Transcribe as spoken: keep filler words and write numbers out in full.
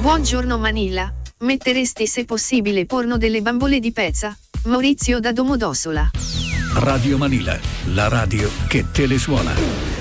Buongiorno Manila. Metteresti se possibile porno delle bambole di pezza? Maurizio da Domodossola. Radio Manila, la radio che te le suona.